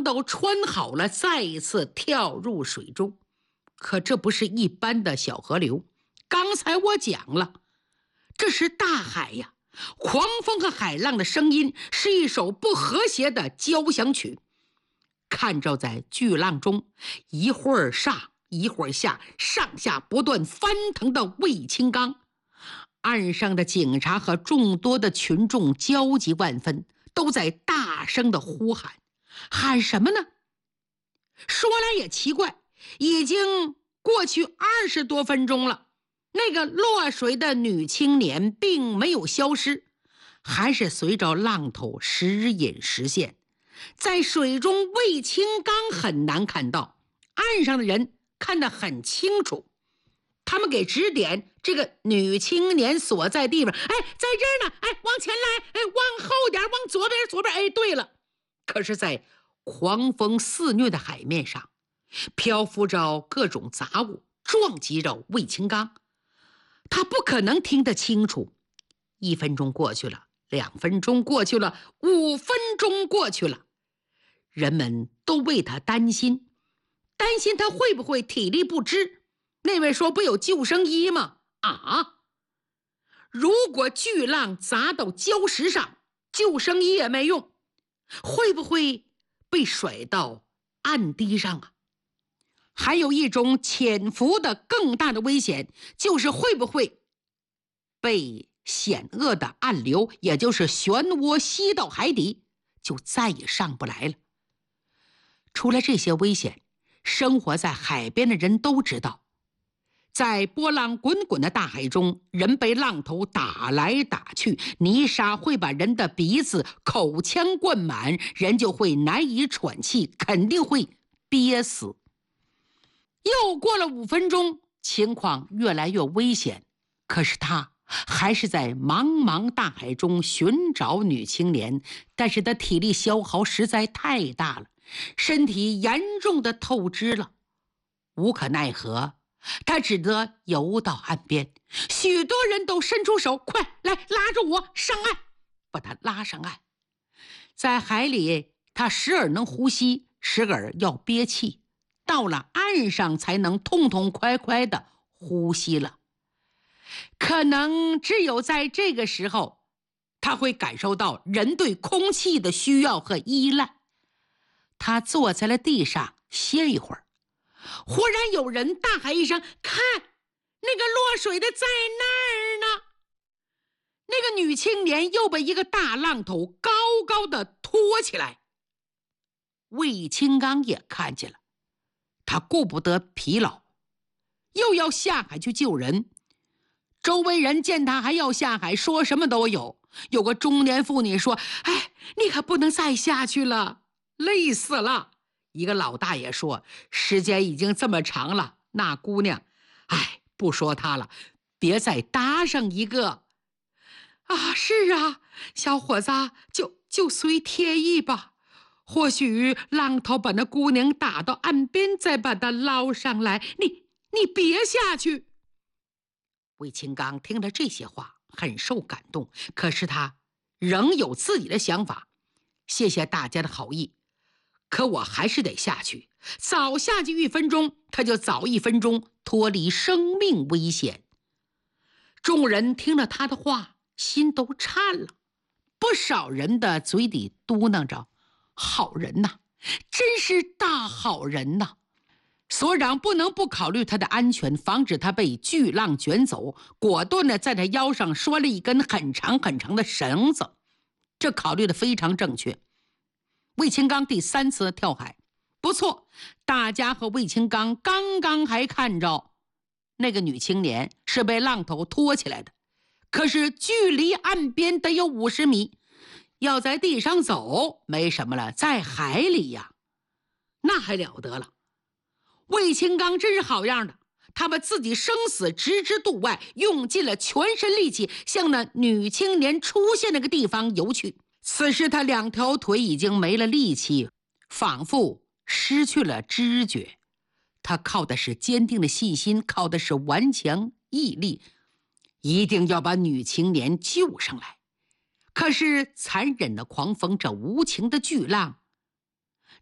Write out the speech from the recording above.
都穿好了，再一次跳入水中。可这不是一般的小河流，刚才我讲了，这是大海呀！狂风和海浪的声音是一首不和谐的交响曲。看着在巨浪中一会儿上一会儿下，上下不断翻腾的卫青冈，岸上的警察和众多的群众焦急万分，都在大声的呼喊。喊什么呢？说来也奇怪，已经过去20多分钟了，那个落水的女青年并没有消失，还是随着浪头时隐时现。在水中，卫青冈很难看到，岸上的人看得很清楚。他们给指点这个女青年所在地方，哎，在这儿呢，哎，往前来，哎，往后点，往左边，哎，对了。可是在狂风肆虐的海面上，漂浮着各种杂物，撞击着卫青冈，他不可能听得清楚。1分钟过去了，2分钟过去了，5分钟过去了，人们都为他担心他会不会体力不支。那位说不有救生衣吗？如果巨浪砸到礁石上，救生衣也没用，会不会被甩到岸堤上啊？还有一种潜伏的更大的危险，就是会不会被险恶的暗流，也就是漩涡吸到海底，就再也上不来了。除了这些危险，生活在海边的人都知道，在波浪滚滚的大海中，人被浪头打来打去，泥沙会把人的鼻子、口腔灌满，人就会难以喘气，肯定会憋死。又过了5分钟，情况越来越危险，可是他还是在茫茫大海中寻找女青年，但是他体力消耗实在太大了，身体严重的透支了，无可奈何，他只得游到岸边。许多人都伸出手，快来拉着我上岸，把他拉上岸。在海里，他时而能呼吸，时而要憋气，到了岸上才能痛痛快快的呼吸了。可能只有在这个时候，他会感受到人对空气的需要和依赖。他坐在了地上歇一会儿，忽然有人大喊一声：“看，那个落水的在那儿呢！”那个女青年又被一个大浪头高高的托起来。卫青冈也看见了，他顾不得疲劳，又要下海去救人。周围人见他还要下海，说什么都有。有个中年妇女说：“哎，你可不能再下去了，累死了。”一个老大爷说：“时间已经这么长了，那姑娘，哎，不说她了，别再搭上一个。”是啊，小伙子，就随天意吧。或许浪头把那姑娘打到岸边，再把她捞上来。你别下去。卫青冈听了这些话，很受感动，可是他仍有自己的想法。谢谢大家的好意，可我还是得下去。早下去1分钟，他就早1分钟脱离生命危险。众人听了他的话，心都颤了。不少人的嘴里嘟囔着：“好人呐，真是大好人呐！”所长不能不考虑他的安全，防止他被巨浪卷走，果断地在他腰上拴了一根很长很长的绳子。这考虑得非常正确。卫青冈第3次跳海，不错，大家和卫青冈刚刚还看着那个女青年是被浪头拖起来的，可是距离岸边得有50米，要在地上走没什么了，在海里呀，那还了得了。卫青冈真是好样的，他把自己生死置之度外，用尽了全身力气向那女青年出现那个地方游去。此时他2条腿已经没了力气，仿佛失去了知觉。他靠的是坚定的信心，靠的是顽强毅力，一定要把女青年救上来。可是残忍的狂风，这无情的巨浪，